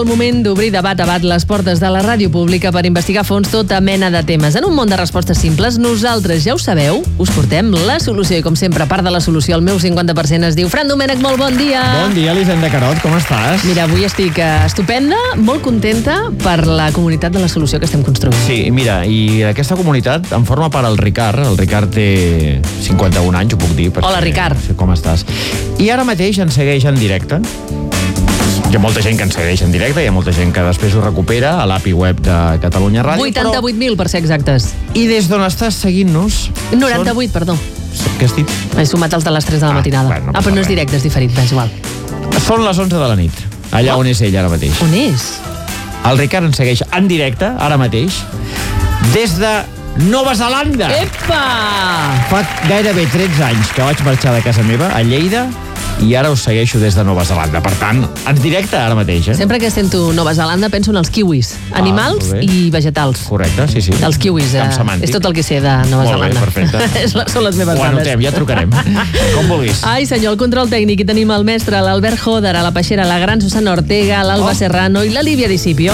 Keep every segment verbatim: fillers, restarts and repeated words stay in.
El moment d'obrir de bat a bat les portes de la ràdio pública per investigar a fons tota mena de temes. En un món de respostes simples, nosaltres, ja ho sabeu, us portem la solució. I com sempre, a part de la solució, el meu cinquanta per cent es diu Fran Domènech, molt bon dia. Bon dia, Elisenda Carot, com estàs? Mira, avui estic eh, estupenda, molt contenta per la comunitat de la solució que estem construint. Sí, mira, i aquesta comunitat en forma part el Ricard. El Ricard té cinquanta-un anys, ho puc dir. Hola, Ricard. No sé com estàs. I ara mateix ens segueix en directe. Hi ha molta gent que ens segueix en directe, hi ha molta gent que després ho recupera a l'A P I web de Catalunya Ràdio. vuitanta-vuit mil, per ser exactes. I des d'on estàs seguint-nos... noranta-vuit, perdó. Què has dit? He sumat els de les tres de la Ah, matinada. bueno, no ah, però no és res. directe, és diferit, és igual. Són les onze de la nit, allà on és ell ara mateix. On és? El Ricard ens segueix en directe, ara mateix, des de Nova Zelanda. Epa! Fa gairebé tretze anys que vaig marxar de casa meva, a Lleida, i ara us segueixo des de Nova Zelanda. Per tant, en directe ara mateix, eh? Sempre que sento Nova Zelanda penso en els kiwis, animals molt bé. i vegetals. Correcte, sí, sí. Els kiwis, eh, Camp semàntic. és tot el que sé de Nova Molt bé, Zelanda. perfecte. És la- Són les meves Ho dades. anotem, ja trucarem. Com vulguis. Ai, senyor, el control tècnic. I tenim el mestre, l'Albert Joder, a la Peixera, la gran Susana Ortega, l'Alba Oh. Serrano i la Lívia Discipio.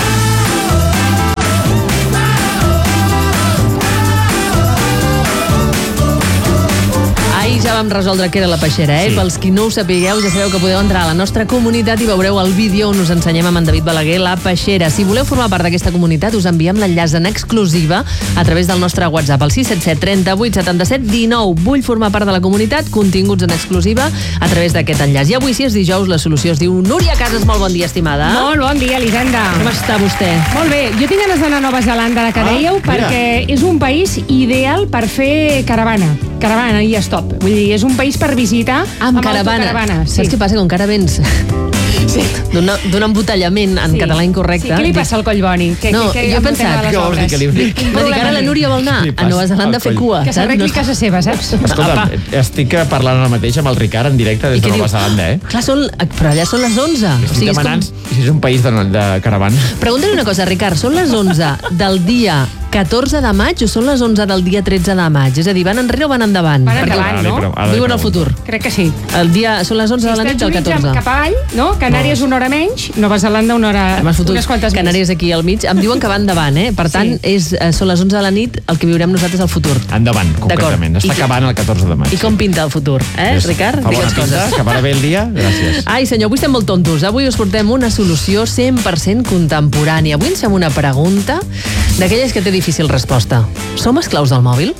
Ahir ja vam resoldre què era la Peixera, eh? Sí. Pels qui no ho sapigueu, ja sabeu que podeu entrar a la nostra comunitat i veureu el vídeo on us ensenyem amb en David Balaguer la Peixera. Si voleu formar part d'aquesta comunitat, us enviem l'enllaç en exclusiva a través del nostre WhatsApp, el sis set set, trenta-vuit, setanta-set, dinou. Vull formar part de la comunitat, continguts en exclusiva a través d'aquest enllaç. I avui, si és dijous, la solució es diu Núria Casas. Molt bon dia, estimada. Molt bon dia, Elisenda. Com està vostè? Molt bé, jo tinc ganes d'anar a Nova Zelanda, la que Ah, dèieu, mira. perquè és un país ideal per fer caravana. Caravana i stop. Vull dir, és un país per visitar Amb caravana. autocaravana. Sí. Saps què passa? Com que ara vens Sí. d'un d'un embotellament en Sí. català incorrecte. Sí, què li passa al Collboni? Que, No, que, que jo he embotem pensat- a les Què vols dir obres? que li- Quin Va dir que ara problema la té? Núria vol anar Li a passa Nova Zelanda a al fer coll. cua. Que s'arregli casa seva, saps? Escolta, estic parlant ara mateix amb el Ricard en directe I des què de Nova diu? Zelanda, eh? Clar, són, però allà són les onze. Estic és demanant com... si és un país de, de caravana. Pregunta-li una cosa, Ricard, són les onze del dia catorze de maig o són les onze del dia tretze de maig? És a dir, van enrere o van endavant? Van Perquè endavant, no? Però, ara li viuen el pregunto. futur. Crec que sí. El dia, són les onze de la nit del Estats Units catorze. cap avall, no? Canàries una hora menys, Nova Zelanda una hora, M'has fotut unes quantes més. Canàries aquí al mig. Em diuen que van endavant, eh? Per tant, Sí. és, eh, són les onze de la nit el que viurem nosaltres al futur. Endavant, concretament. D'acord. Està I- acabant el catorze de maig. I com pinta el futur, eh, És- Ricard? Fa bona Digue'ns pinta, coses. que para bé el dia. Gràcies. Ai, senyor, avui estem molt tontos. Avui us portem una solució cent per cent contemporània. Avui ens fem una pregunta d'aquelles que té difícil resposta. Som esclaus del mòbil?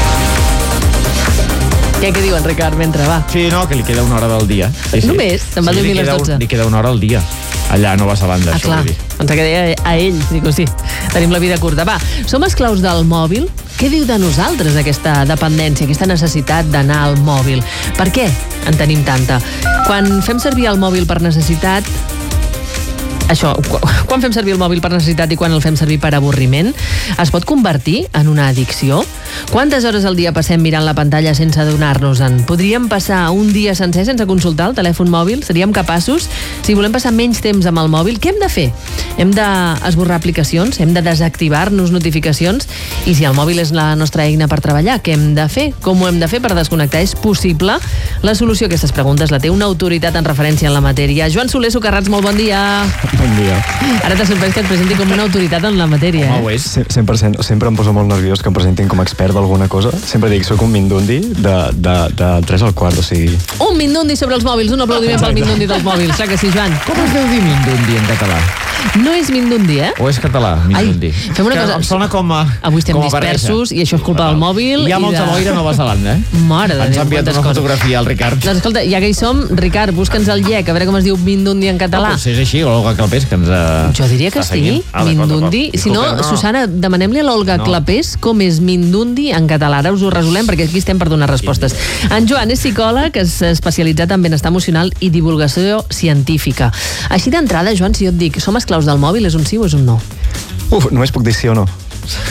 Què, què diuen, Ricard, mentre va? Sí, no, que li queda una hora del dia. Sí, sí. Només? Se'n va sí, dormir li a les queda un- dotze. Li queda una hora al dia, allà a Nova Zelanda, Ah, això clar, vull dir. ens quedaria a ell. Dic, sí, tenim la vida curta. Va, som esclaus del mòbil? Què diu de nosaltres aquesta dependència, aquesta necessitat d'anar al mòbil? Per què en tenim tanta? Quan fem servir el mòbil per necessitat, això, qu- quan fem servir el mòbil per necessitat i quan el fem servir per avorriment, es pot convertir en una addicció? Quantes hores al dia passem mirant la pantalla sense adonar-nos-en? Podríem passar un dia sencer sense consultar el telèfon mòbil? Seríem capaços? Si volem passar menys temps amb el mòbil, què hem de fer? Hem d'esborrar aplicacions? Hem de desactivar-nos notificacions? I si el mòbil és la nostra eina per treballar, què hem de fer? Com ho hem de fer per desconnectar? És possible? La solució a aquestes preguntes la té una autoritat en referència en la matèria. Joan Soler Socarrats, molt bon dia. Bon dia. Ara t'ha sorprès que et presenti com una autoritat en la matèria, Home, eh? ho és. cent per cent. Sempre em poso molt nerviós que em presentin com a expert d'alguna cosa. Sempre dic, soc un mindundi de, de, de tres al quart, o sigui... Un mindundi sobre els mòbils, un aplaudiment pel mindundi dels mòbils. Clar que sí, Joan? Com es deu dir mindundi en català? No és mindundi, eh? O és català, mindundi? Ai, fem una Que cosa. Em sona com a... Avui estem com a barreja. dispersos i això és culpa del mòbil. Hi ha i molta de... boira a Nova Zelanda, eh? Mare de Ens Déu, ha enviat quantes una coses. fotografia al Ricard. Doncs escolta, ja que hi som, Ricard, busca'ns el llec, a veure com es diu mindundi en No, català. potser és així, l'Olga Clapés, que ens uh, Jo diria que està sí, seguint. Ah, d'acord, mindundi. d'acord. Si no, Disculpeu, Susana, demanem-li a l'Olga No. Clapés com és mindundi en català. Ara us ho resolem perquè aquí estem per donar respostes. En Joan és psicòleg, és especialitzat en benestar emocional i divulgació científica. Així d'entrada, Joan, si jo et dic som esclaus del mòbil, és un sí o és un no? Uf, només puc dir sí o no.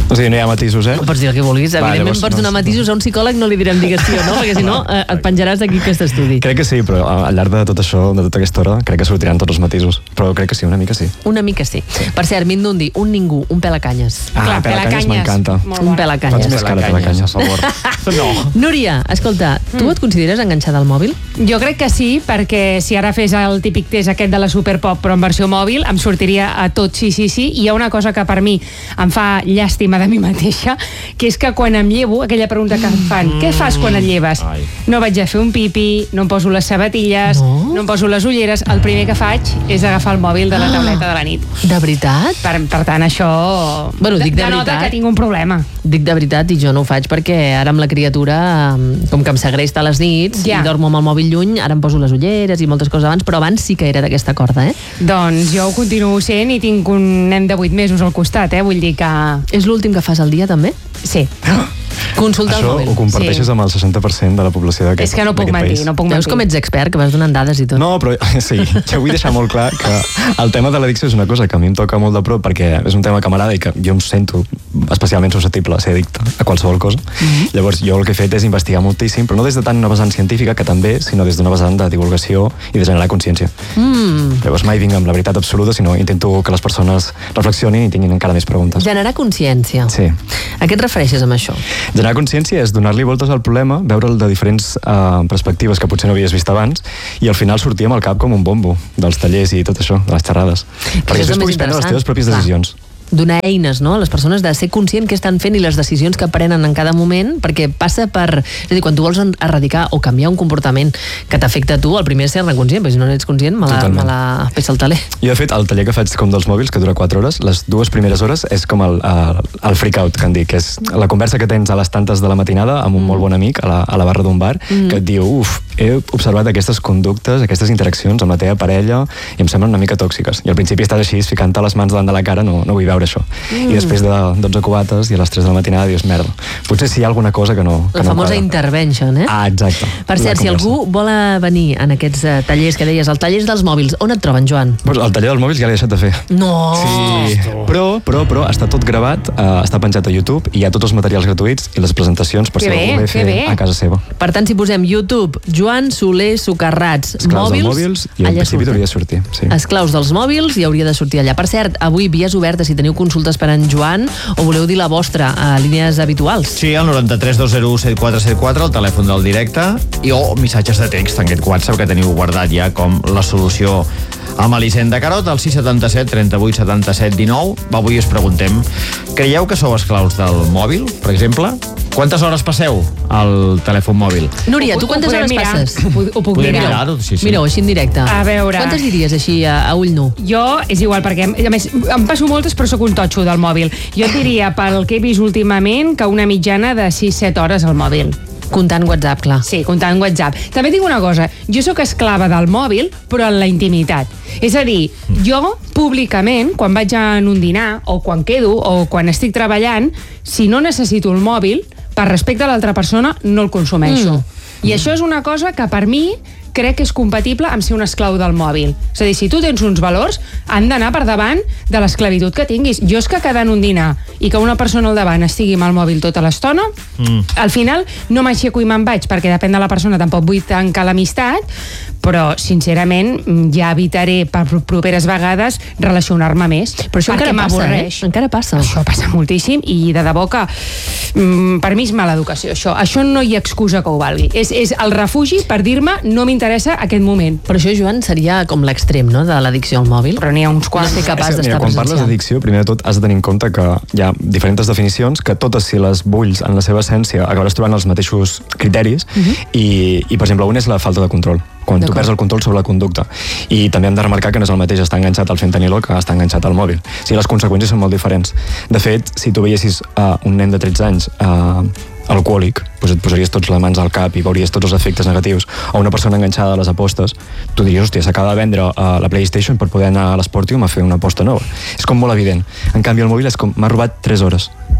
O sigui, no hi ha matisos, eh? Pots dir el que vulguis. Va, Evidentment llavors, pots donar no, matisos a un psicòleg, no li direm digues sí o no, perquè si no eh, et penjaràs d'aquí aquest estudi. Crec que sí, però al llarg de tot això, de tota aquesta hora, crec que sortiran tots els matisos. Però crec que sí, una mica sí. Una mica sí. Per cert, Mindundi, un ningú, un pelacanyes. Ah, Clar, Pelacanyes m'encanta. Molt Un bona. pelacanyes. Faig més cara Pelacanyes. a favor. No. Núria, escolta, tu et consideres enganxada al mòbil? Jo crec que sí, perquè si ara fes el típic test aquest de la Superpop però en versió mòbil, em sortiria a tot sí, sí, sí. I hi ha una cosa que per mi em fa llàstima de mi mateixa, que és que quan em llevo, aquella pregunta que em fan, què fas quan et lleves? Ai. No vaig a fer un pipi, no em poso les sabatilles, No? no em poso les ulleres, el primer que faig és agafar el mòbil de la tauleta de la nit. De veritat? Per, per tant, això Bueno, dic de denota veritat. que tinc un problema. Dic de veritat i jo no ho faig perquè ara amb la criatura, eh, com que em segresta a les nits Ja. i dormo amb el mòbil lluny, ara em poso les ulleres i moltes coses abans, però abans sí que era d'aquesta corda, eh? Doncs jo ho continuo sent i tinc un nen de vuit mesos al costat, eh? Vull dir que... És l'últim que fas al dia, també? Sí. Consulta Això el mòbil. ho comparteixes Sí. amb el seixanta per cent de la població d'aquest És que no puc d'aquest mentir, país. no puc Veus mentir. com ets expert, que vas donant dades i tot. No, però sí, jo vull deixar molt clar que el tema de l'addicció és una cosa que a mi em toca molt de prop perquè és un tema que m'agrada i que jo em sento especialment susceptible a ser addicte a qualsevol cosa. Mm-hmm. Llavors jo el que he fet és investigar moltíssim, però no des de tant una vessant científica, que també, sinó des d'una vessant de divulgació i de generar consciència. Mm. Llavors mai vinc amb la veritat absoluta, sinó intento que les persones reflexionin i tinguin encara més preguntes. Generar consciència. Sí. A què et refereixes amb això? Generar consciència és donar-li voltes al problema, veure'l de diferents eh, perspectives que potser no havies vist abans i al final sortir amb el cap com un bombo dels tallers i tot això, de les xerrades. Perquè és el després més puguis prendre les interessant. teves pròpies Clar. decisions. Donar eines, no?, a les persones de ser conscient què estan fent i les decisions que prenen en cada moment, perquè passa per... És a dir, quan tu vols erradicar o canviar un comportament que t'afecta a tu, el primer és ser-ne conscient, perquè si no ets conscient, me la, Totalment. me la pesa el taler. Jo, de fet, el taller que faig com dels mòbils, que dura quatre hores, les dues primeres hores és com el, el, el freak-out, que en dic, que és la conversa que tens a les tantes de la matinada amb un mm. molt bon amic a la, a la barra d'un bar, mm. que et diu, uf, he observat aquestes conductes, aquestes interaccions amb la teva parella i em semblen una mica tòxiques. I al principi estàs així, ficant-te les mans davant de la cara, no, no vull veure això. Mm. I després de dotze cubates i a les tres de la matinada dius, merda, potser sí hi ha alguna cosa que no que La no famosa quadra. intervention, eh? Ah, exacte. Per cert, La si conversa. algú vol eh, venir en aquests eh, tallers que deies, els tallers dels mòbils, on et troben, Joan? Pues el taller dels mòbils ja l'he deixat de fer. No! Sí, però, però, però està tot gravat, eh, està penjat a YouTube i hi ha tots els materials gratuïts i les presentacions per Que si bé, algú ve que fer bé. a casa seva. Per tant, si posem YouTube, Joan Soler Socarrats, Esclaus mòbils, dels mòbils i en allà principi surt. hauria de sortir. Sí. Esclaus dels mòbils i hauria de sortir allà. Per cert, avui vies obertes si teniu consultes per en Joan o voleu dir la vostra a línies habituals. Sí, al noranta-tres dos zero u set quatre set quatre, el telèfon del directe, i o missatges de text en aquest WhatsApp que teniu guardat ja com la solució amb Elisenda Carot, al sis setanta set trenta vuit setanta set dinou. Avui us preguntem, creieu que sou esclaus del mòbil, per exemple? Quantes hores passeu al telèfon mòbil? Núria, Ho- tu ho quantes podem hores mirar. passes? Ho, ho puc Podem mirar. mirar-ho, sí, sí. Mireu, així en directe. A veure. Quantes diries així a, a ull nu? Jo, és igual, perquè a més, em passo moltes però sóc un totxo del mòbil. Jo et diria, pel que he vist últimament, que una mitjana de sis set hores al mòbil. Comptant WhatsApp, clar. Sí, comptant WhatsApp. També tinc una cosa, jo sóc esclava del mòbil, però en la intimitat. És a dir, jo, públicament, quan vaig en un dinar, o quan quedo, o quan estic treballant, si no necessito el mòbil, per respecte a l'altra persona, no el consumeixo. Mm. I això és una cosa que, per mi, crec que és compatible amb ser un esclau del mòbil. És a dir, si tu tens uns valors, han d'anar per davant de l'esclavitud que tinguis. Jo és que quedar en un dinar i que una persona al davant estigui amb el mòbil tota l'estona, mm. al final no m'aixeco i me'n vaig, perquè depèn de la persona, tampoc vull tancar l'amistat, però, sincerament, ja evitaré per properes vegades relacionar-me més. Però això perquè encara passa, eh? m'avorreix. Encara passa. Això passa moltíssim i de debò que mm, per mi és mala educació, això. Això no hi ha excusa que ho valgui. És, és el refugi per dir-me no m'interessa aquest moment. Però això, Joan, seria com l'extrem, no?, de l'addicció al mòbil. Però n'hi ha uns No quants. ser capaç És que, d'estar mira, quan parles presencial. d'addicció, primer de tot has de tenir en compte que hi ha diferents definicions, que totes, si les bulls en la seva essència, acabaràs trobant els mateixos criteris, uh -huh. i, i, per exemple, un és la falta de control, quan tu perds el control sobre la conducta. I també hem de remarcar que no és el mateix estar enganxat al fentanilo que estar enganxat al mòbil. O sigui, les conseqüències són molt diferents. De fet, si tu veiessis uh, un nen de tretze anys uh, alcohòlic, doncs et posaries tots les mans al cap i veuries tots els efectes negatius, o una persona enganxada a les apostes, tu diries, hòstia, s'acaba de vendre uh, la PlayStation per poder anar a l'Sportium a fer una aposta nova. És com molt evident. En canvi, el mòbil és com, m'ha robat tres hores.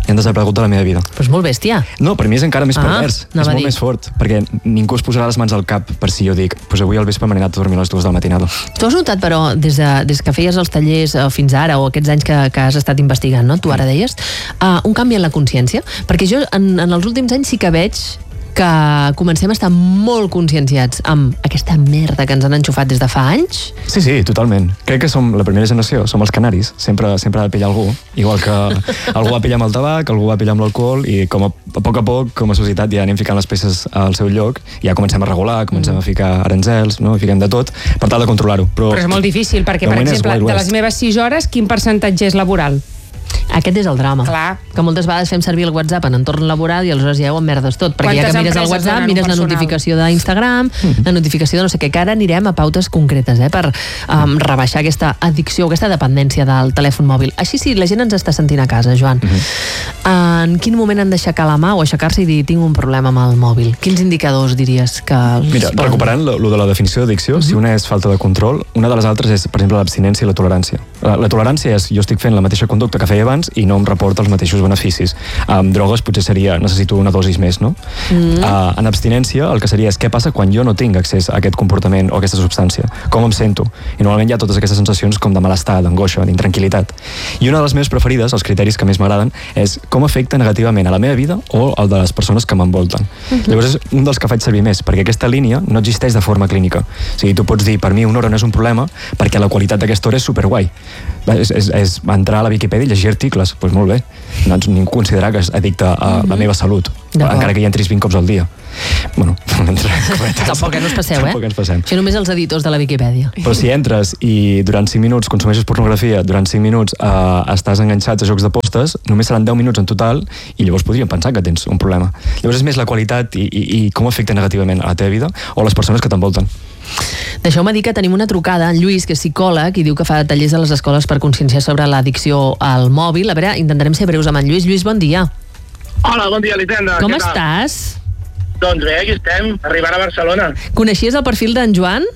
i han desaparegut de la meva vida. Però és molt bèstia. No, per mi és encara més Ah, pervers, és anava a molt dir. més fort, perquè ningú es posarà les mans al cap per si jo dic, pues avui al vespre m'he anat a dormir a les dues del matinada. Tu has notat, però, des, de, des que feies els tallers eh, fins ara, o aquests anys que, que has estat investigant, no? Tu ara deies, uh, un canvi en la consciència? Perquè jo en, en els últims anys sí que veig que comencem a estar molt conscienciats amb aquesta merda que ens han enxufat des de fa anys. Sí, sí, totalment. Crec que som la primera generació, som els canaris. Sempre, sempre ha de pillar algú. Igual que algú va pillar amb el tabac, algú va pillar amb l'alcohol, i com a, a poc a poc, com a societat, ja anem ficant les peces al seu lloc, i ja comencem a regular, comencem a ficar aranzels, no? Fiquem de tot, per tal de controlar-ho. Però, Però és molt difícil, perquè, per exemple, de les meves sis hores, quin percentatge és laboral? Aquest és el drama. Clar. Que moltes vegades fem servir el WhatsApp en entorn laboral i aleshores ja ho emmerdes tot, perquè Quantes ja que mires el empreses WhatsApp, donen un mires la personal? notificació d'Instagram, la notificació de no sé què, que ara anirem a pautes concretes, eh, per um, rebaixar aquesta addicció, aquesta dependència del telèfon mòbil. Així sí, la gent ens està sentint a casa, Joan. Uh-huh. En quin moment han d'aixecar la mà o aixecar-se i dir, tinc un problema amb el mòbil? Quins indicadors diries que... Els Mira, poden... recuperant lo, lo de la definició d'addicció, uh-huh. si una és falta de control, una de les altres és, per exemple, l'abstinència i la tolerància. La, la tolerància és, jo estic fent la mateixa conducta que feia abans i no em reporta els mateixos beneficis. Amb drogues potser seria, necessito una dosis més, no? Mm. Uh, en abstinència, el que seria és què passa quan jo no tinc accés a aquest comportament o a aquesta substància? Com em sento? I normalment hi ha totes aquestes sensacions com de malestar, d'angoixa, d'intranquil·litat. I una de les meves preferides, els criteris que més m'agraden, és com afecta negativament a la meva vida o al de les persones que m'envolten. Mm-hmm. Llavors és un dels que faig servir més, perquè aquesta línia no existeix de forma clínica. O sigui, tu pots dir, per mi una hora no és un problema perquè la qualitat d'aquesta hora és superguai. És, és, és entrar a la Viquipèdia i llegir articles, doncs pues molt bé. Doncs ningú considerarà que és addicte a mm-hmm. la meva salut, encara que hi entris vint cops al dia. Bueno, entre cometes. Tampoc no us passeu, eh? Tampoc ens passem. Això només els editors de la Viquipèdia. Però si entres i durant cinc minuts consumeixes pornografia, durant cinc minuts eh, estàs enganxat a jocs d'apostes, només seran deu minuts en total i llavors podríem pensar que tens un problema. Llavors és més la qualitat i, i, i com afecta negativament a la teva vida o les persones que t'envolten. Deixeu-me dir que tenim una trucada, en Lluís, que és psicòleg i diu que fa tallers a les escoles per conscienciar sobre l'addicció al mòbil. A veure, intentarem ser breus amb en Lluís. Lluís, bon dia. Hola, bon dia, Elisenda. Com Què tal? estàs? Doncs bé, aquí estem, arribant a Barcelona. Coneixies el perfil d'en Joan?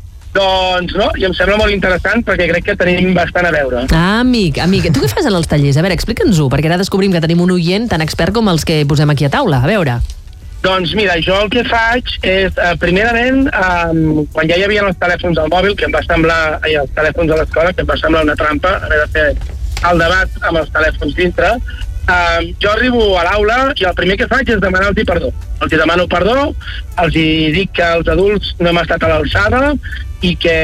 Doncs no, i em sembla molt interessant perquè crec que tenim bastant a veure. Ah, amic, amic. Tu què fas en els tallers? A veure, explica'ns-ho, perquè ara descobrim que tenim un oient tan expert com els que posem aquí a taula. A veure. Doncs mira, jo el que faig és, eh, primerament, eh, quan ja hi havia els telèfons al mòbil, que em va semblar, ai, els telèfons a l'escola, que em va semblar una trampa, haver de fer el debat amb els telèfons dintre, eh, jo arribo a l'aula i el primer que faig és demanar-los perdó. Els demano perdó, els dic que els adults no hem estat a l'alçada i que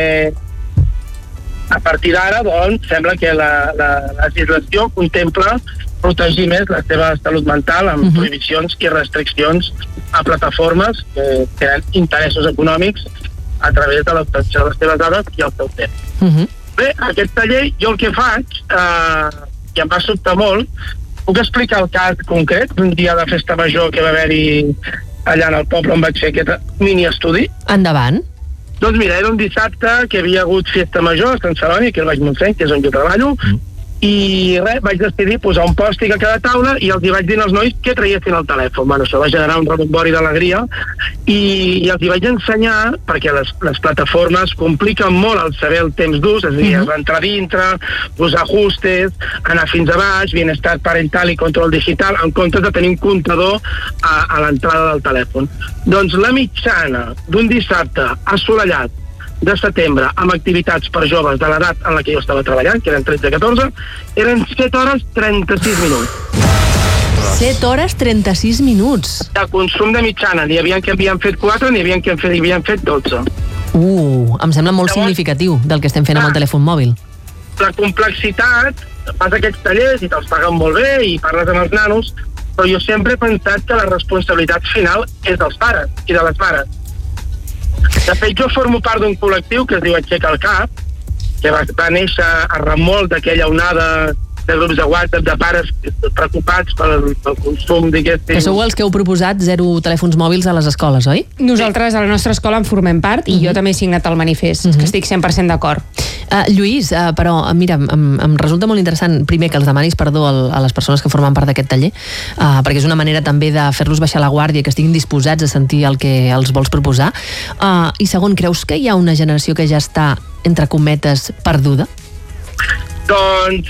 a partir d'ara, doncs, sembla que la, la, la legislació contempla protegir més la seva salut mental amb uh-huh. prohibicions i restriccions a plataformes que tenen interessos econòmics a través de l'obtenció de les seves dades i el seu temps. Uh-huh. Bé, aquest taller, jo el que faig, eh, i em va sobtar molt, puc explicar el cas concret d'un dia de festa major que va haver-hi allà en el poble on vaig fer aquest mini estudi? Endavant. Doncs mira, era un dissabte que havia hagut festa major a Sant Celoni, que el vaig Montseny, que és on jo treballo, mm. i res, vaig decidir posar un pòstic a cada taula i els hi vaig dir als nois que traiessin el telèfon. Bueno, això va generar un rebombori d'alegria i, i els hi vaig ensenyar, perquè les, les plataformes compliquen molt el saber el temps d'ús, és a dir, uh-huh. entrar dintre, posar ajustes, anar fins a baix, bienestar parental i control digital, en comptes de tenir un comptador a, a l'entrada del telèfon. Doncs la mitjana d'un dissabte assolellat de setembre amb activitats per joves de l'edat en la que jo estava treballant, que eren tretze a catorze, eren set hores trenta-sis minuts. set hores trenta-sis minuts. De consum de mitjana. N'hi havia que havien fet quatre, n'hi havia que havien fet dotze. Uh, em sembla molt Llavors, significatiu del que estem fent amb el telèfon mòbil. La complexitat, fas aquests tallers i te'ls paguen molt bé i parles amb els nanos, però jo sempre he pensat que la responsabilitat final és dels pares i de les mares. De fet, jo formo part d'un col·lectiu que es diu Aixeca el Cap, que va, va néixer a remolc d'aquella onada de grups de WhatsApp de pares preocupats pel, pel consum, diguéssim. Que sou els que heu proposat zero telèfons mòbils a les escoles, oi? Nosaltres a la nostra escola en formem part i uh-huh. jo també he signat el manifest, uh-huh. que estic cent per cent d'acord. Uh, Lluís, uh, però uh, mira, em, em resulta molt interessant primer que els demanis perdó al, a les persones que formen part d'aquest taller, uh, perquè és una manera també de fer-los baixar la guàrdia, que estiguin disposats a sentir el que els vols proposar. Uh, I segon, creus que hi ha una generació que ja està, entre cometes, perduda? Doncs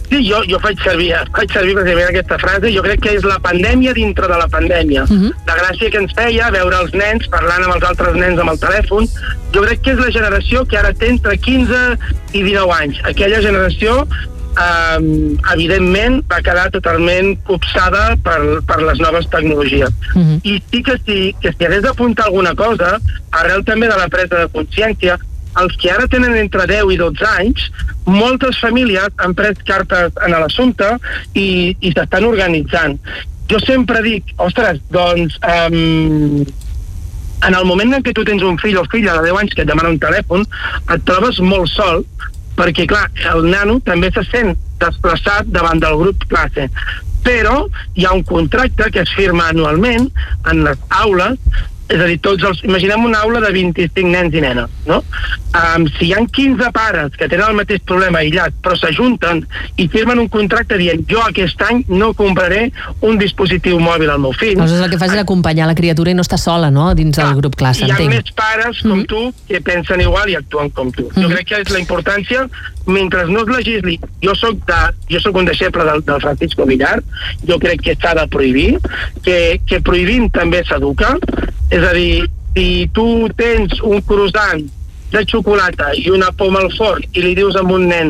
Sí, jo, jo faig servir, faig servir precisament aquesta frase. Jo crec que és la pandèmia dintre de la pandèmia. Uh-huh. La gràcia que ens feia veure els nens parlant amb els altres nens amb el telèfon. Jo crec que és la generació que ara té entre quinze i dinou anys. Aquella generació, eh, evidentment, va quedar totalment copsada per, per les noves tecnologies. Uh-huh. I sí que si, que si hagués d'apuntar alguna cosa, arrel també de la presa de consciència, els que ara tenen entre deu i dotze anys, moltes famílies han pres cartes en l'assumpte i, i s'estan organitzant. Jo sempre dic, ostres, doncs, um, en el moment en què tu tens un fill o filla de deu anys que et demana un telèfon, et trobes molt sol, perquè, clar, el nano també se sent desplaçat davant del grup classe. Però hi ha un contracte que es firma anualment en les aules. És a dir, tots els, imaginem una aula de vint-i-cinc nens i nenes, no? Um, si hi ha quinze pares que tenen el mateix problema aïllat, però s'ajunten i firmen un contracte dient jo aquest any no compraré un dispositiu mòbil al meu fill. Llavors el que fas és acompanyar la criatura i no està sola, no?, dins del grup classe, entenc. Hi ha més pares com mm-hmm. tu que pensen igual i actuen com tu. Mm-hmm. Jo crec que és la importància, mentre no es legisli. Jo soc, de, jo soc un deixeble del, del Francisco Villar, jo crec que s'ha de prohibir, que, que prohibint també s'educa. És a dir, si tu tens un croissant de xocolata i una poma al forn i li dius a un nen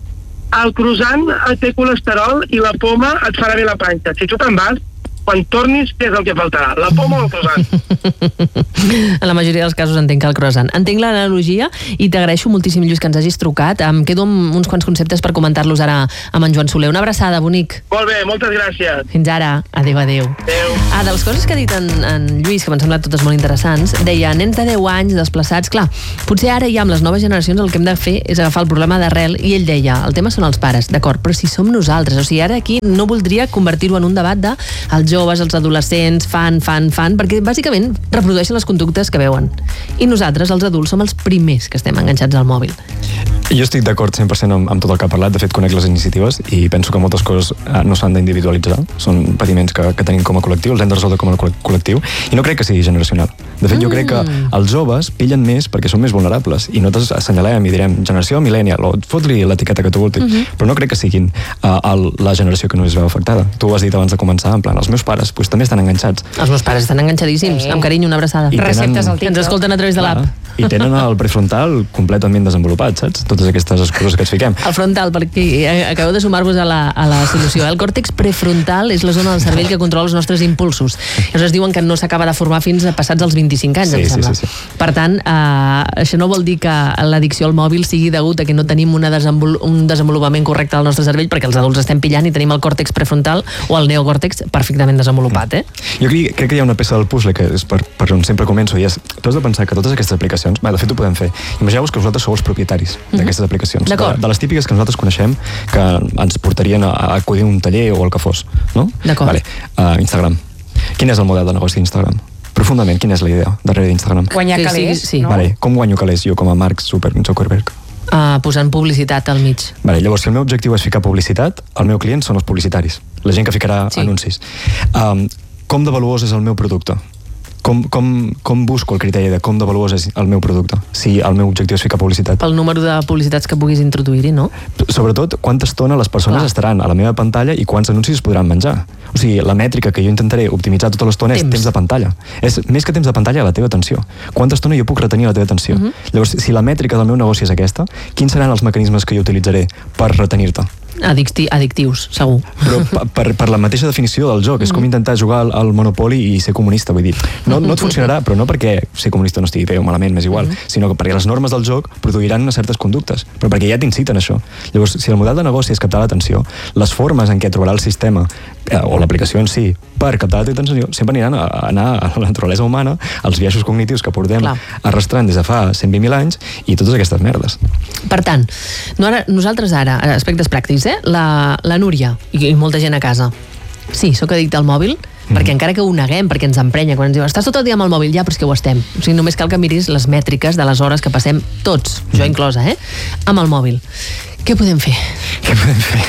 el croissant té colesterol i la poma et farà bé la panxa, si tu te'n vas, quan tornis, què és el que faltarà? La poma o el croissant? En la majoria dels casos entenc que el croissant. Entenc l'analogia i t'agraeixo moltíssim, Lluís, que ens hagis trucat. Em quedo amb uns quants conceptes per comentar-los ara amb en Joan Soler. Una abraçada, bonic. Molt bé, moltes gràcies. Fins ara. Adéu, adéu. Adéu. Ah, de les coses que ha dit en, en Lluís, que m'han semblat totes molt interessants, deia, nens de deu anys desplaçats, clar, potser ara ja amb les noves generacions el que hem de fer és agafar el problema d'arrel, i ell deia, el tema són els pares, d'acord, però si som nosaltres, o sigui, ara aquí no voldria convertir-ho en un debat de els joves, els adolescents, fan, fan, fan, perquè bàsicament reprodueixen les conductes que veuen. I nosaltres, els adults, som els primers que estem enganxats al mòbil. Jo estic d'acord cent per cent amb, amb tot el que ha parlat. De fet, conec les iniciatives i penso que moltes coses eh, no s'han d'individualitzar. Són patiments que, que tenim com a col·lectiu, els hem de resoldre com a col·lectiu, i no crec que sigui generacional. De fet, jo crec que els joves pillen més perquè són més vulnerables, i nosaltres assenyalem i direm generació millennial, o fot-li l'etiqueta que tu vulguis, uh-huh. però no crec que siguin uh, el, la generació que no es veu afectada. Tu ho has dit abans de començar, en plan, els meus pares pues, també estan enganxats. Els meus pares estan enganxadíssims, eh. amb carinyo, una abraçada. I receptes al TikTok. Ens escolten a través de l'app. I tenen el prefrontal completament desenvolupat, saps? Totes aquestes excuses que ens fiquem. El frontal, perquè acabeu de sumar-vos a la, a la solució. El còrtex prefrontal és la zona del cervell que controla els nostres impulsos. Llavors diuen que no s'acaba de formar fins a passats els vint-i-cinc anys, sí, em sembla. Sí, sí, sí. Per tant, eh, això no vol dir que l'addicció al mòbil sigui degut a que no tenim una desenvol un desenvolupament correcte del nostre cervell, perquè els adults estem pillant i tenim el còrtex prefrontal o el neocòrtex perfectament desenvolupat, eh? Jo crec, crec que hi ha una peça del puzzle que és per, per on sempre començo, i és, tu has de pensar que totes aquestes aplicacions, bé, de fet ho podem fer. Imagineu-vos que vosaltres sou els propietaris d'aquestes uh-huh. aplicacions. De, de les típiques que nosaltres coneixem que ens portarien a, a acudir a un taller o el que fos, no? D'acord. Vale. Uh, Instagram. Quin és el model de negoci d'Instagram? Profundament, quina és la idea darrere d'Instagram? Guanyar calés, sí, sí. no? Vale. Com guanyo calés jo com a Mark Zuckerberg? Uh, posant publicitat al mig. Vale, llavors, si el meu objectiu és ficar publicitat, el meu client són els publicitaris, la gent que ficarà sí. anuncis. Um, com de valuós és el meu producte? Com, com, com busco el criteri de com de valuós és el meu producte, si el meu objectiu és ficar publicitat? Pel número de publicitats que puguis introduir-hi, no? Sobretot, quanta estona les persones Clar. estaran a la meva pantalla i quants anuncis es podran menjar. O sigui, la mètrica que jo intentaré optimitzar tota l'estona és temps de pantalla. És més que temps de pantalla, la teva atenció. Quanta estona jo puc retenir la teva atenció? Uh-huh. Llavors, si la mètrica del meu negoci és aquesta, quins seran els mecanismes que jo utilitzaré per retenir-te? Addicti addictius, segur. Però per, per la mateixa definició del joc, és com intentar jugar al, al Monopoly i ser comunista, vull dir, no, no et funcionarà, però no perquè ser comunista no estigui bé o malament, m'és igual, mm-hmm. sinó que perquè les normes del joc produiran unes certes conductes, però perquè ja t'inciten això. Llavors, si el model de negoci és captar l'atenció, les formes en què trobarà el sistema, eh, o l'aplicació en si, per captar la teva atenció, sempre aniran a, a anar a la naturalesa humana, als biaixos cognitius que portem Clar. arrastrant des de fa cent vint mil anys, i totes aquestes merdes. Per tant, no ara, nosaltres ara, aspectes pràctics, eh? La, la Núria, i, i molta gent a casa. Sí, sóc addicte al mòbil, mm-hmm. perquè encara que ho neguem, perquè ens emprenya, quan ens diu estàs tot el dia amb el mòbil, ja, però és que ho estem. O sigui, només cal que miris les mètriques de les hores que passem tots, jo inclosa, eh? amb el mòbil. Què podem fer? Què podem fer?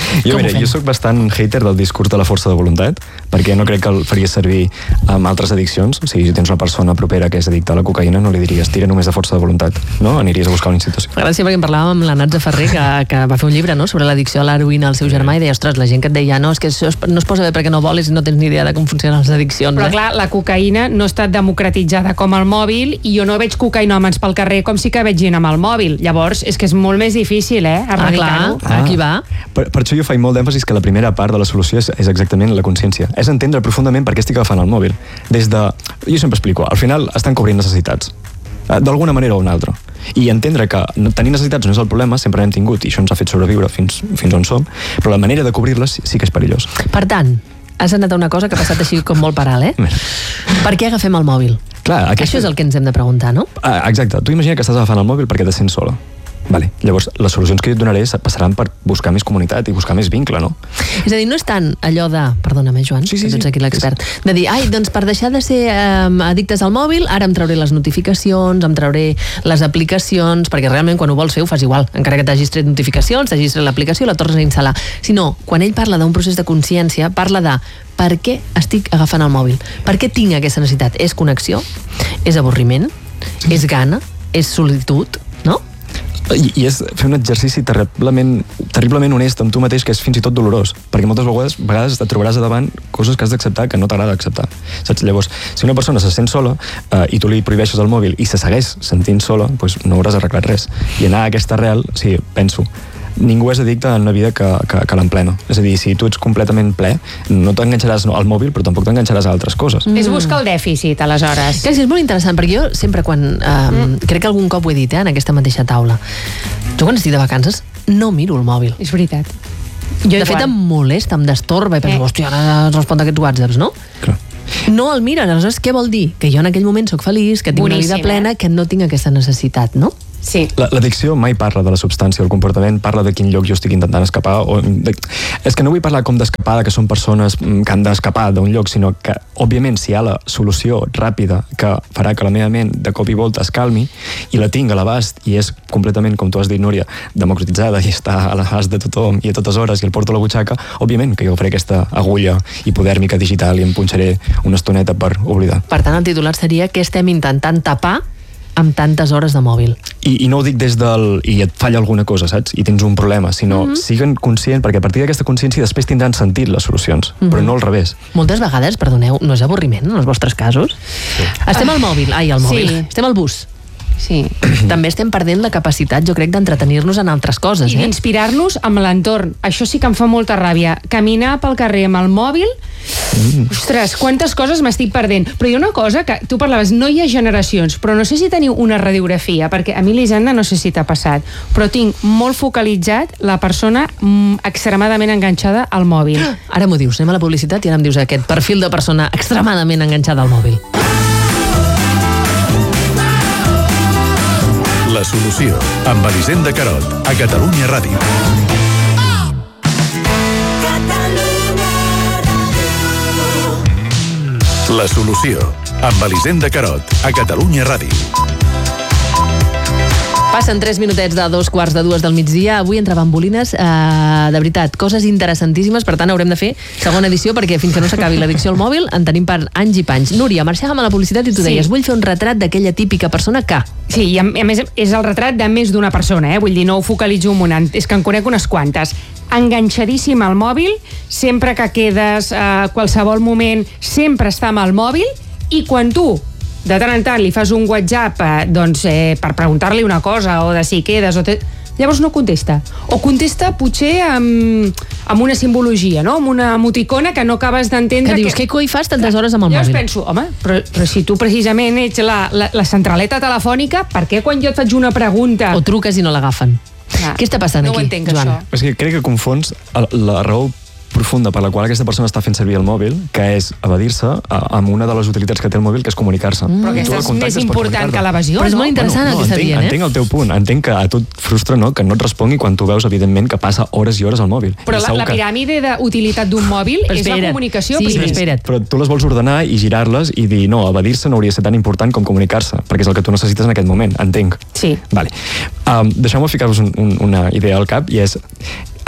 Jo, Com ho mira, fem? jo sóc bastant hater del discurs de la força de voluntat, perquè no crec que el faria servir amb altres addiccions. O sigui, si tens una persona propera que és addicta a la cocaïna, no li diries tira només de força de voluntat, no? Aniries a buscar una institució. Gràcies, perquè en parlàvem amb la Natza Ferrer, que, que va fer un llibre, no?, sobre l'addicció a l'heroïna al seu germà, i deia, ostres, la gent que et deia, no, és que això no es posa bé perquè no volis i no tens ni idea de com funcionen les addiccions. Però eh? clar, la cocaïna no ha estat democratitzada com el mòbil i jo no veig cocaïnòmens pel carrer com sí que veig gent amb el mòbil. Llavors, és que és molt més difícil, eh, Ah, clar, erradicar-ho. aquí va. Per, per això jo faig molt d'èmfasis que la primera part de la solució és, és exactament la consciència. És entendre profundament per què estic agafant el mòbil. Des de... Jo sempre explico, al final estan cobrint necessitats, eh, d'alguna manera o una altra. I entendre que no- tenir necessitats no és el problema, sempre n'hem tingut, i això ens ha fet sobreviure fins, fins on som, però la manera de cobrir-les sí que és perillós. Per tant, has anat a una cosa que ha passat així com molt paral, eh? Per què agafem el mòbil? Clar, aquesta... Això és el que ens hem de preguntar, no? Ah, exacte, tu imagina que estàs agafant el mòbil perquè te sents sola. Vale. Llavors, les solucions que jo et donaré passaran per buscar més comunitat i buscar més vincle, no? És a dir, no és tant allò de... Perdona'm, eh, Joan, Sí, sí, que tu ets sí. aquí l'expert. De dir, ai, doncs per deixar de ser eh, addictes al mòbil, ara em trauré les notificacions, em trauré les aplicacions, perquè realment quan ho vols fer ho fas igual, encara que t'hagis tret notificacions, t'hagis tret l'aplicació i la tornes a instal·lar. Si no, quan ell parla d'un procés de consciència, parla de per què estic agafant el mòbil? Per què tinc aquesta necessitat? És connexió? És avorriment? És gana? És solitud? No? I, i és fer un exercici terriblement, terriblement honest amb tu mateix, que és fins i tot dolorós, perquè moltes vegades, vegades et trobaràs a davant coses que has d'acceptar que no t'agrada acceptar. Saps? Llavors, si una persona se sent sola eh, i tu li prohibeixes el mòbil i se segueix sentint sola, doncs no hauràs arreglat res. I anar a aquesta arrel, sí, penso, ningú és addicte en una vida que, que, que l'emplena. És a dir, si tu ets completament ple, no t'enganxaràs al mòbil, però tampoc t'enganxaràs a altres coses. És buscar el dèficit, aleshores. Clar, sí, és molt interessant, perquè jo sempre quan... Eh, mm. Crec que algun cop ho he dit, eh, en aquesta mateixa taula. Jo quan estic de vacances no miro el mòbil. És veritat. Jo de fet em molesta, em destorba i penso, Eh. hòstia, ara respon aquests whatsapps, no? Clar. No el miro, aleshores què vol dir? Que jo en aquell moment sóc feliç, que tinc Boníssim, una vida plena, eh? que no tinc aquesta necessitat, no? Sí. La- L'addicció mai parla de la substància, el comportament parla de quin lloc jo estic intentant escapar. O de... És que no vull parlar com d'escapada, que són persones mm, que han d'escapar d'un lloc, sinó que, òbviament, si hi ha la solució ràpida que farà que la meva ment de cop i volta es calmi i la tinc a l'abast i és completament, com tu has dit, Núria, democratitzada i està a l'abast de tothom i a totes hores i el porto a la butxaca, òbviament que jo faré aquesta agulla hipodèrmica digital i em punxaré una estoneta per oblidar. Per tant, el titular seria què estem intentant tapar amb tantes hores de mòbil. I, I no ho dic des del... i et falla alguna cosa, saps? I tens un problema, sinó mm -hmm. siguen conscient, perquè a partir d'aquesta consciència després tindran sentit les solucions, mm -hmm. però no al revés. Moltes vegades, perdoneu, no és avorriment en els vostres casos? Sí. Estem al mòbil, ai, al mòbil, Sí. estem al bus. Sí. També estem perdent la capacitat, jo crec, d'entretenir-nos en altres coses, I eh? d'inspirar-nos amb l'entorn. Això sí que em fa molta ràbia. Caminar pel carrer amb el mòbil, mm. ostres, quantes coses m'estic perdent. Però hi ha una cosa que tu parlaves, no hi ha generacions, però no sé si teniu una radiografia, perquè a mi, Elisenda, no sé si t'ha passat, però tinc molt focalitzat la persona mm, extremadament enganxada al mòbil. Ara m'ho dius, anem a la publicitat i ara em dius aquest perfil de persona extremadament enganxada al mòbil. La solució, amb Elisenda Carot, a Catalunya Ràdio. La solució, amb Elisenda Carot, a Catalunya Ràdio. Passen tres minutets de dos quarts de dues del migdia. Avui entre bambolines, eh, de veritat, coses interessantíssimes, per tant haurem de fer segona edició perquè fins que no s'acabi l'addicció al mòbil en tenim per anys i panys. Núria, marxàvem a la publicitat i tu Sí. deies, vull fer un retrat d'aquella típica persona que... Sí, i a, a més és el retrat de més d'una persona, eh? Vull dir, no ho focalitzo en una, és que en conec unes quantes. Enganxadíssim al mòbil, sempre que quedes, a eh, qualsevol moment, sempre està amb el mòbil, i quan tu de tant en tant li fas un WhatsApp eh, doncs, eh, per preguntar-li una cosa o de si quedes o te... llavors no contesta, o contesta potser amb, amb una simbologia, no? Amb una emoticona que no acabes d'entendre. Que dius, què coi fas tantes hores amb el Llavors mòbil? penso, home, però, però si tu precisament ets la, la, la centraleta telefònica, per què quan jo et faig una pregunta... O truques i no l'agafen. Clar, Què està passant no ho aquí, entenc, Joan? això. És que crec que confons el- la raó profunda per la qual aquesta persona està fent servir el mòbil, que és evadir-se a- amb una de les utilitats que té el mòbil, que és comunicar-se. Però Tu aquesta la és contactes més per important comunicar-te. que l'evasió, Però és no? molt interessant el que està entenc, dient, eh? entenc el teu punt, entenc que a tu et frustra, no?, que no et respongui quan tu veus, evidentment, que passa hores i hores al mòbil. Però I la, segur la que- piràmide d'utilitat d'un mòbil Però és la espera't. comunicació Sí, primer. però espera't. Però tu les vols ordenar i girar-les i dir, no, evadir-se no hauria de ser tan important com comunicar-se, perquè és el que tu necessites en aquest moment, entenc. Sí. Vale. Um, Deixeu-me ficar-vos un, un, una idea al cap, i és...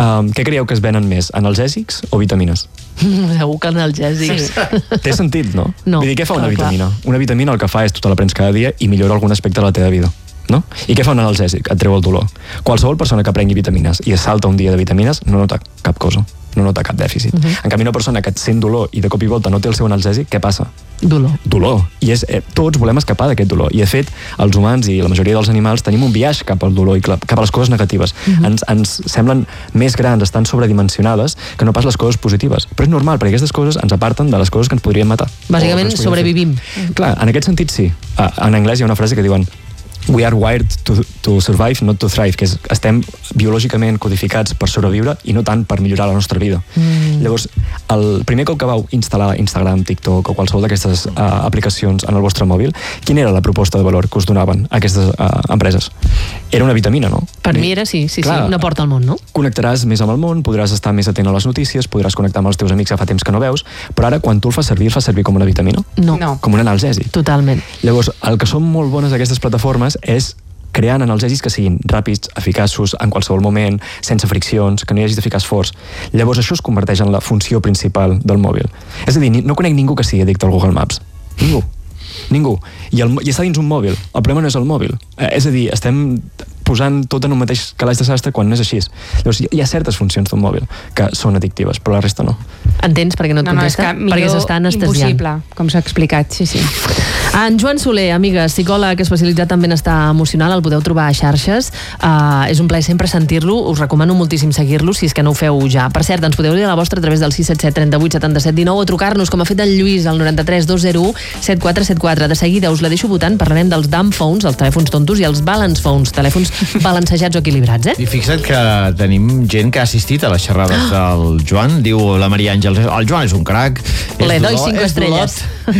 Um, què creieu que es venen més, analgèsics o vitamines? Segur que analgèsics. Sí. Té sentit, no? No, Vull dir, què fa una clar, vitamina? Clar. Una vitamina el que fa és tu te la prens cada dia i millora algun aspecte de la teva vida. No? I què fa un analgèsic? Et treu el dolor. Qualsevol persona que prengui vitamines i es salta un dia de vitamines no nota cap cosa, no nota cap dèficit. Uh-huh. En canvi, una persona que et sent dolor i de cop i volta no té el seu analgèsic, què passa? Dolor. Dolor. I és, eh, tots volem escapar d'aquest dolor. I, de fet, els humans i la majoria dels animals tenim un viatge cap al dolor i cap a les coses negatives. Uh-huh. Ens, ens semblen més grans, estan sobredimensionades, que no pas les coses positives. Però és normal, perquè aquestes coses ens aparten de les coses que ens podrien matar. Bàsicament, sobrevivim. Fer. Clar, en aquest sentit, sí. En anglès hi ha una frase que diuen we are wired to, to survive, not to thrive, que és, estem biològicament codificats per sobreviure i no tant per millorar la nostra vida. Mm. Llavors, el primer cop que vau instal·lar Instagram, TikTok o qualsevol d'aquestes uh, aplicacions en el vostre mòbil, quina era la proposta de valor que us donaven aquestes uh, empreses? Era una vitamina, no? Per mi era, sí, sí, Clar, sí, una porta al món, no? Connectaràs més amb el món, podràs estar més atent a les notícies, podràs connectar amb els teus amics que fa temps que no veus, però ara, quan tu el fas servir, el fas servir com una vitamina? No. no. Com un analgèsic. Totalment. Llavors, el que són molt bones aquestes plataformes és creant analgèsics que siguin ràpids, eficaços, en qualsevol moment, sense friccions, que no hi hagis de ficar esforç. Llavors això es converteix en la funció principal del mòbil. És a dir, no conec ningú que sigui addicte al Google Maps. Ningú. Ningú. I, el, i està dins un mòbil. El problema no és el mòbil. Eh, és a dir, estem posant tot en un mateix calaix de sastre quan no és així. Llavors, hi ha certes funcions d'un mòbil que són addictives, però la resta no. Entens per què no et no, contesta? No, és que perquè s'està anestesiant. Impossible, com s'ha explicat, sí, sí. En Joan Soler, amiga, psicòleg especialitzat en benestar emocional, el podeu trobar a xarxes. Uh, és un plaer sempre sentir-lo. Us recomano moltíssim seguir-lo, si és que no ho feu ja. Per cert, ens podeu dir la vostra a través del sis set set, trenta-vuit, setanta-set, dinou o trucar-nos, com ha fet el Lluís, al noranta-tres dos zero u, set quatre set quatre. De seguida us la deixo votant. Parlarem dels dumb phones, els telèfons tontos, i els balance phones, telèfons balancejats o equilibrats, eh? I fixa't que tenim gent que ha assistit a les xerrades del Joan. Diu la Maria Àngels, el Joan és un crac. Le doy cinco estrelles.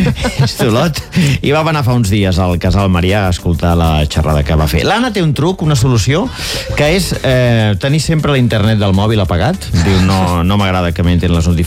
És dolot. I va anar fa uns dies al Casal Marià a escoltar la xerrada que va fer. L'Anna té un truc, una solució, que és eh, tenir sempre l'internet del mòbil apagat. Diu, no, no m'agrada que m'entrin les notificacions